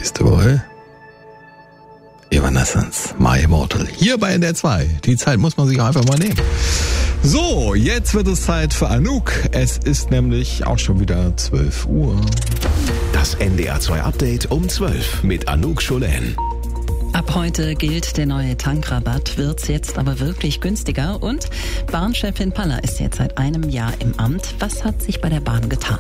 Nächste Woche Evanescence, My Immortal. Hier bei NDR 2. Die Zeit muss man sich einfach mal nehmen. So, jetzt wird es Zeit für Anouk. Es ist nämlich auch schon wieder 12 Uhr. Das NDR 2 Update um 12 mit Anouk Scholen. Ab heute gilt der neue Tankrabatt, wird's jetzt aber wirklich günstiger und Bahnchefin Paller ist jetzt seit einem Jahr im Amt. Was hat sich bei der Bahn getan?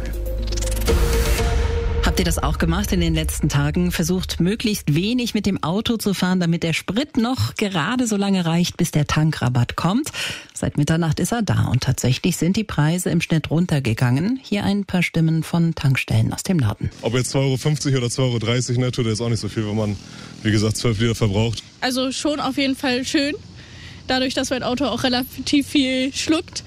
Habt ihr das auch gemacht in den letzten Tagen? Versucht möglichst wenig mit dem Auto zu fahren, damit der Sprit noch gerade so lange reicht, bis der Tankrabatt kommt. Seit Mitternacht ist er da und tatsächlich sind die Preise im Schnitt runtergegangen. Hier ein paar Stimmen von Tankstellen aus dem Norden. Ob jetzt 2,50 € oder 2,30 € netto, das ist auch nicht so viel, wenn man, wie gesagt, 12 Liter verbraucht. Also schon auf jeden Fall schön. Dadurch, dass mein Auto auch relativ viel schluckt,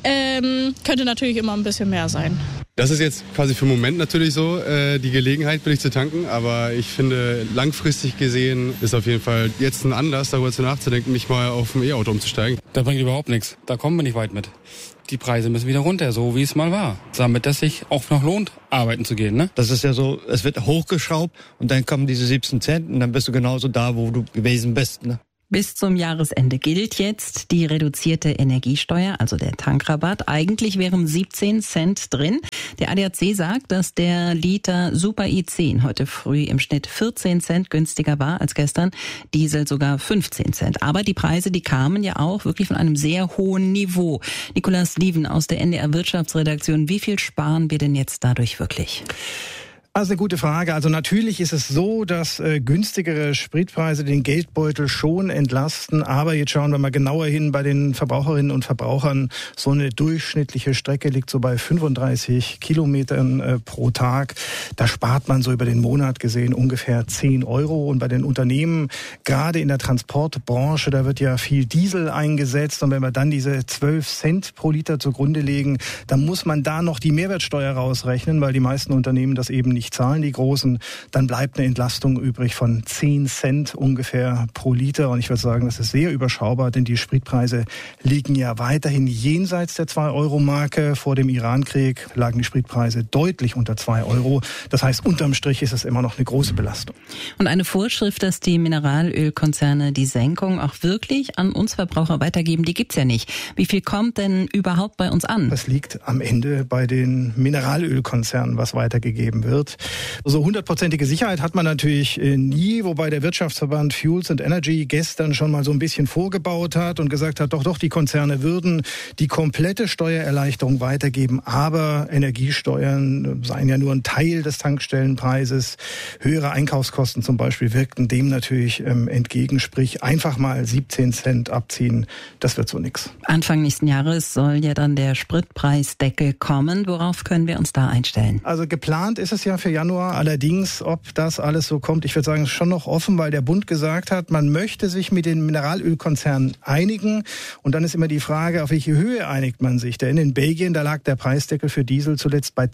könnte natürlich immer ein bisschen mehr sein. Das ist jetzt quasi für den Moment natürlich so, die Gelegenheit billig zu tanken, aber ich finde, langfristig gesehen ist auf jeden Fall jetzt ein Anlass, darüber nachzudenken, nicht mal auf ein E-Auto umzusteigen. Das bringt überhaupt nichts, da kommen wir nicht weit mit. Die Preise müssen wieder runter, so wie es mal war, damit es sich auch noch lohnt, arbeiten zu gehen. Ne? Das ist ja so, es wird hochgeschraubt und dann kommen diese 17 Cent und dann bist du genauso da, wo du gewesen bist. Ne? Bis zum Jahresende gilt jetzt die reduzierte Energiesteuer, also der Tankrabatt. Eigentlich wären 17 Cent drin. Der ADAC sagt, dass der Liter Super i10 heute früh im Schnitt 14 Cent günstiger war als gestern, Diesel sogar 15 Cent. Aber die Preise, die kamen ja auch wirklich von einem sehr hohen Niveau. Nikolaus Lieven aus der NDR Wirtschaftsredaktion, wie viel sparen wir denn jetzt dadurch wirklich? Also eine gute Frage. Also natürlich ist es so, dass günstigere Spritpreise den Geldbeutel schon entlasten. Aber jetzt schauen wir mal genauer hin bei den Verbraucherinnen und Verbrauchern. So eine durchschnittliche Strecke liegt so bei 35 Kilometern pro Tag. Da spart man so über den Monat gesehen ungefähr 10 €. Und bei den Unternehmen, gerade in der Transportbranche, da wird ja viel Diesel eingesetzt. Und wenn wir dann diese 12 Cent pro Liter zugrunde legen, dann muss man da noch die Mehrwertsteuer rausrechnen, weil die meisten Unternehmen das eben nicht zahlen, die Großen, dann bleibt eine Entlastung übrig von 10 Cent ungefähr pro Liter. Und ich würde sagen, das ist sehr überschaubar, denn die Spritpreise liegen ja weiterhin jenseits der 2-Euro-Marke. Vor dem Irankrieg lagen die Spritpreise deutlich unter 2 €. Das heißt, unterm Strich ist es immer noch eine große Belastung. Und eine Vorschrift, dass die Mineralölkonzerne die Senkung auch wirklich an uns Verbraucher weitergeben, die gibt's ja nicht. Wie viel kommt denn überhaupt bei uns an? Das liegt am Ende bei den Mineralölkonzernen, was weitergegeben wird. So 100%ige Sicherheit hat man natürlich nie, wobei der Wirtschaftsverband Fuels and Energy gestern schon mal so ein bisschen vorgebaut hat und gesagt hat, doch, die Konzerne würden die komplette Steuererleichterung weitergeben, aber Energiesteuern seien ja nur ein Teil des Tankstellenpreises. Höhere Einkaufskosten zum Beispiel wirkten dem natürlich entgegen, sprich einfach mal 17 Cent abziehen, das wird so nix. Anfang nächsten Jahres soll ja dann der Spritpreisdeckel kommen. Worauf können wir uns da einstellen? Also geplant ist es ja für Januar. Allerdings, ob das alles so kommt, ich würde sagen, ist schon noch offen, weil der Bund gesagt hat, man möchte sich mit den Mineralölkonzernen einigen. Und dann ist immer die Frage, auf welche Höhe einigt man sich? Denn in Belgien, da lag der Preisdeckel für Diesel zuletzt bei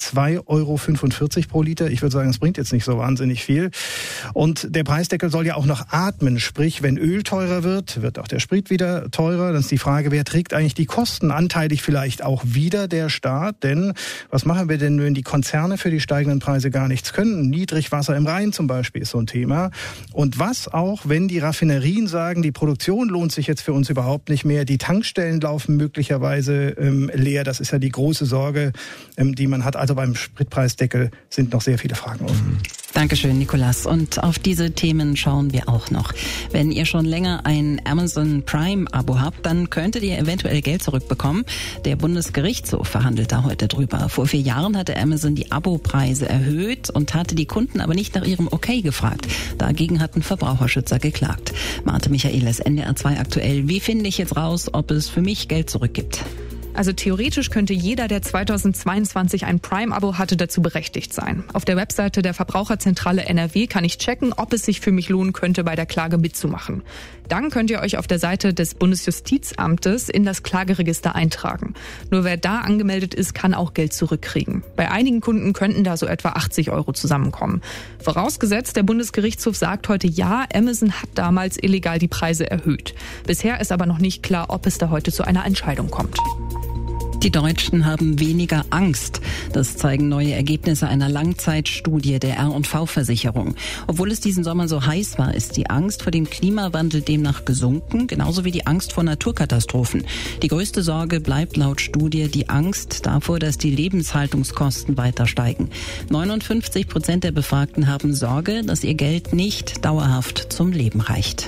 2,45 € pro Liter. Ich würde sagen, das bringt jetzt nicht so wahnsinnig viel. Und der Preisdeckel soll ja auch noch atmen. Sprich, wenn Öl teurer wird, wird auch der Sprit wieder teurer. Dann ist die Frage, wer trägt eigentlich die Kosten? Anteilig vielleicht auch wieder der Staat. Denn was machen wir denn, wenn die Konzerne für die steigenden Preise gar nichts können? Niedrigwasser im Rhein zum Beispiel ist so ein Thema. Und was auch, wenn die Raffinerien sagen, die Produktion lohnt sich jetzt für uns überhaupt nicht mehr, die Tankstellen laufen möglicherweise leer. Das ist ja die große Sorge, die man hat. Also beim Spritpreisdeckel sind noch sehr viele Fragen offen. Dankeschön, Nikolaus. Und auf diese Themen schauen wir auch noch. Wenn ihr schon länger ein Amazon Prime-Abo habt, dann könntet ihr eventuell Geld zurückbekommen. Der Bundesgerichtshof verhandelt da heute drüber. Vor 4 Jahren hatte Amazon die Abopreise erhöht und hatte die Kunden aber nicht nach ihrem Okay gefragt. Dagegen hatten Verbraucherschützer geklagt. Marte Michaelis, NDR 2 aktuell. Wie finde ich jetzt raus, ob es für mich Geld zurückgibt? Also theoretisch könnte jeder, der 2022 ein Prime-Abo hatte, dazu berechtigt sein. Auf der Webseite der Verbraucherzentrale NRW kann ich checken, ob es sich für mich lohnen könnte, bei der Klage mitzumachen. Dann könnt ihr euch auf der Seite des Bundesjustizamtes in das Klageregister eintragen. Nur wer da angemeldet ist, kann auch Geld zurückkriegen. Bei einigen Kunden könnten da so etwa 80 € zusammenkommen. Vorausgesetzt, der Bundesgerichtshof sagt heute ja, Amazon hat damals illegal die Preise erhöht. Bisher ist aber noch nicht klar, ob es da heute zu einer Entscheidung kommt. Die Deutschen haben weniger Angst. Das zeigen neue Ergebnisse einer Langzeitstudie der R&V-Versicherung. Obwohl es diesen Sommer so heiß war, ist die Angst vor dem Klimawandel demnach gesunken, genauso wie die Angst vor Naturkatastrophen. Die größte Sorge bleibt laut Studie die Angst davor, dass die Lebenshaltungskosten weiter steigen. 59% der Befragten haben Sorge, dass ihr Geld nicht dauerhaft zum Leben reicht.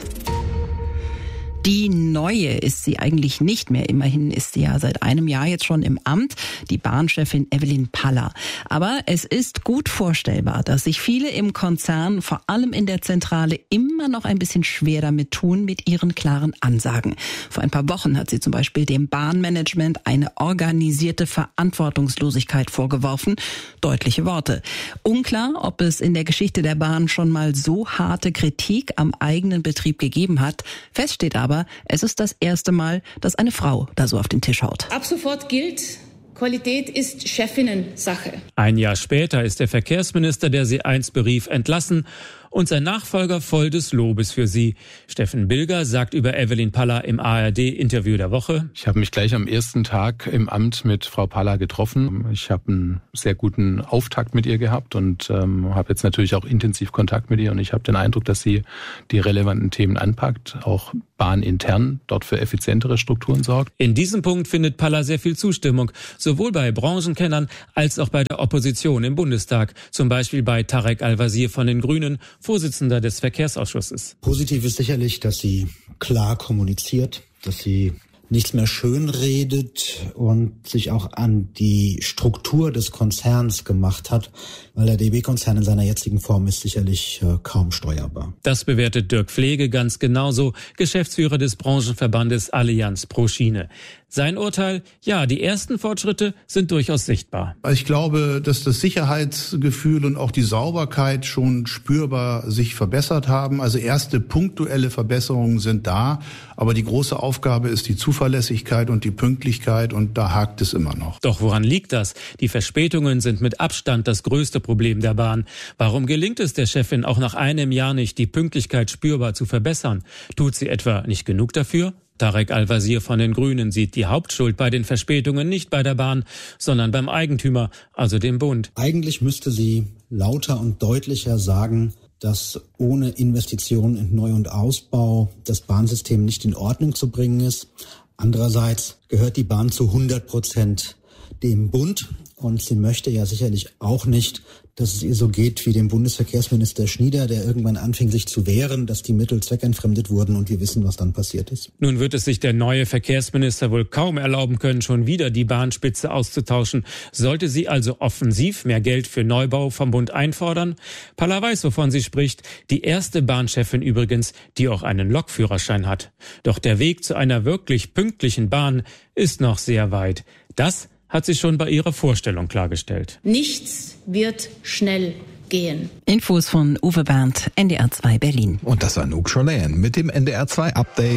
Die Neue ist sie eigentlich nicht mehr. Immerhin ist sie ja seit einem Jahr jetzt schon im Amt, die Bahnchefin Evelyn Paller. Aber es ist gut vorstellbar, dass sich viele im Konzern, vor allem in der Zentrale, immer noch ein bisschen schwer damit tun mit ihren klaren Ansagen. Vor ein paar Wochen hat sie zum Beispiel dem Bahnmanagement eine organisierte Verantwortungslosigkeit vorgeworfen. Deutliche Worte. Unklar, ob es in der Geschichte der Bahn schon mal so harte Kritik am eigenen Betrieb gegeben hat. Fest steht aber, es ist das erste Mal, dass eine Frau da so auf den Tisch haut. Ab sofort gilt, Qualität ist Chefinnensache. Ein Jahr später ist der Verkehrsminister, der sie einst berief, entlassen und sein Nachfolger voll des Lobes für sie. Steffen Bilger sagt über Evelyn Paller im ARD-Interview der Woche: Ich habe mich gleich am ersten Tag im Amt mit Frau Paller getroffen. Ich habe einen sehr guten Auftakt mit ihr gehabt und habe jetzt natürlich auch intensiv Kontakt mit ihr. Und ich habe den Eindruck, dass sie die relevanten Themen anpackt, auch bahnintern dort für effizientere Strukturen sorgt. In diesem Punkt findet Paller sehr viel Zustimmung, sowohl bei Branchenkennern als auch bei der Opposition im Bundestag. Zum Beispiel bei Tarek Al-Wazir von den Grünen, Vorsitzender des Verkehrsausschusses. Positiv ist sicherlich, dass sie klar kommuniziert, dass sie nichts mehr schönredet und sich auch an die Struktur des Konzerns gemacht hat, weil der DB-Konzern in seiner jetzigen Form ist sicherlich kaum steuerbar. Das bewertet Dirk Pflege ganz genauso, Geschäftsführer des Branchenverbandes Allianz pro Schiene. Sein Urteil: Ja, die ersten Fortschritte sind durchaus sichtbar. Ich glaube, dass das Sicherheitsgefühl und auch die Sauberkeit schon spürbar sich verbessert haben. Also erste punktuelle Verbesserungen sind da, aber die große Aufgabe ist die Zuverlässigkeit und die Pünktlichkeit und da hakt es immer noch. Doch woran liegt das? Die Verspätungen sind mit Abstand das größte Problem der Bahn. Warum gelingt es der Chefin auch nach einem Jahr nicht, die Pünktlichkeit spürbar zu verbessern? Tut sie etwa nicht genug dafür? Tarek Al-Wazir von den Grünen sieht die Hauptschuld bei den Verspätungen nicht bei der Bahn, sondern beim Eigentümer, also dem Bund. Eigentlich müsste sie lauter und deutlicher sagen, dass ohne Investitionen in Neu- und Ausbau das Bahnsystem nicht in Ordnung zu bringen ist. Andererseits gehört die Bahn zu 100% dem Bund und sie möchte ja sicherlich auch nicht, dass es ihr so geht wie dem Bundesverkehrsminister Schnieder, der irgendwann anfing, sich zu wehren, dass die Mittel zweckentfremdet wurden und wir wissen, was dann passiert ist. Nun wird es sich der neue Verkehrsminister wohl kaum erlauben können, schon wieder die Bahnspitze auszutauschen. Sollte sie also offensiv mehr Geld für Neubau vom Bund einfordern? Paller weiß, wovon sie spricht. Die erste Bahnchefin übrigens, die auch einen Lokführerschein hat. Doch der Weg zu einer wirklich pünktlichen Bahn ist noch sehr weit. Das hat sie schon bei ihrer Vorstellung klargestellt. Nichts wird schnell gehen. Infos von Uwe Berndt, NDR 2 Berlin. Und das war Anouk Schollain mit dem NDR 2 Update.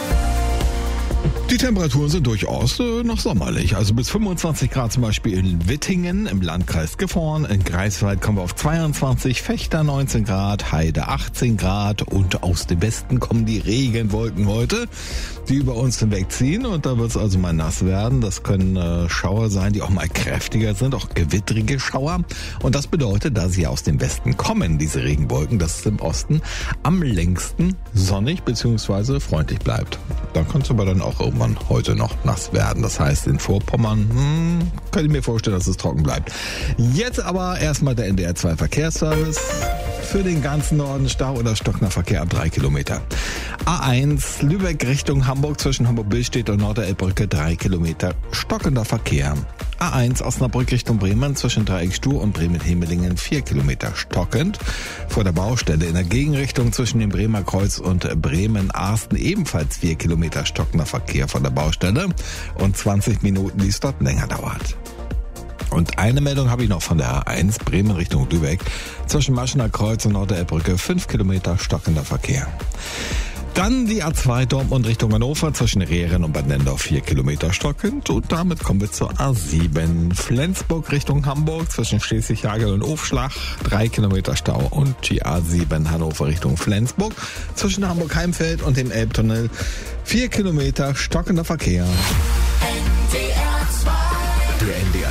Die Temperaturen sind durchaus noch sommerlich. Also bis 25 Grad zum Beispiel in Wittingen im Landkreis Gifhorn. In Greifswald kommen wir auf 22, Vechta 19 Grad, Heide 18 Grad. Und aus dem Westen kommen die Regenwolken heute, die über uns hinwegziehen. Und da wird es also mal nass werden. Das können Schauer sein, die auch mal kräftiger sind, auch gewittrige Schauer. Und das bedeutet, da sie aus dem Westen kommen, diese Regenwolken, dass es im Osten am längsten sonnig bzw. freundlich bleibt. Da kann es aber dann auch irgendwann heute noch nass werden. Das heißt, in Vorpommern kann ich mir vorstellen, dass es trocken bleibt. Jetzt aber erstmal der NDR 2 Verkehrsservice. Für den ganzen Norden Stau oder stockender Verkehr ab 3 Kilometer. A1 Lübeck Richtung Hamburg zwischen Hamburg-Billstedt und Norderelbbrücke 3 Kilometer stockender Verkehr. A1 Osnabrück Richtung Bremen zwischen Dreieckstuhl und Bremen-Hemelingen 4 Kilometer stockend. Vor der Baustelle in der Gegenrichtung zwischen dem Bremer Kreuz und Bremen-Arsten ebenfalls 4 Kilometer stockender Verkehr von der Baustelle und 20 Minuten, die es dort länger dauert. Und eine Meldung habe ich noch von der A1 Bremen Richtung Lübeck zwischen Maschener Kreuz und Norderelbbrücke 5 Kilometer stockender Verkehr. Dann die A2 Dortmund Richtung Hannover zwischen Rehren und Bad Nendorf 4 Kilometer stockend. Und damit kommen wir zur A7 Flensburg Richtung Hamburg zwischen Schleswig-Hagel und Ofschlach 3 Kilometer Stau. Und die A7 Hannover Richtung Flensburg zwischen Hamburg-Heimfeld und dem Elbtunnel 4 Kilometer stockender Verkehr. NDR 2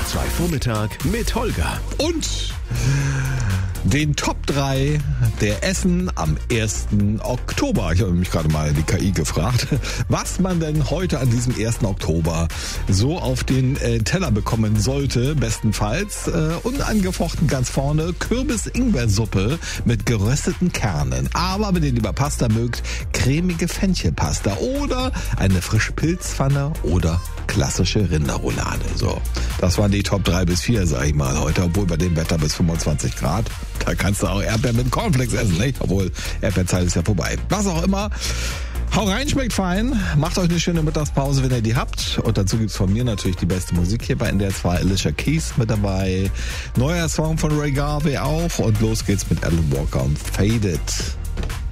2 Vormittag mit Holger. Und den Top 3 der Essen am 1. Oktober. Ich habe mich gerade mal die KI gefragt, was man denn heute an diesem 1. Oktober so auf den Teller bekommen sollte. Bestenfalls unangefochten ganz vorne Kürbis-Ingwer-Suppe mit gerösteten Kernen. Aber wenn ihr lieber Pasta mögt, cremige Fenchelpasta oder eine frische Pilzpfanne oder klassische Rinderroulade. So, das waren die Top 3 bis 4, sag ich mal, heute, obwohl bei dem Wetter bis 25 Grad. Da kannst du auch Erdbeeren mit Cornflakes essen, nicht? Obwohl, Erdbeerzeit ist ja vorbei. Was auch immer. Hau rein, schmeckt fein. Macht euch eine schöne Mittagspause, wenn ihr die habt. Und dazu gibt's von mir natürlich die beste Musik hier bei NDR 2. Alicia Keys mit dabei. Neuer Song von Ray Garvey auch. Und los geht's mit Alan Walker und Faded.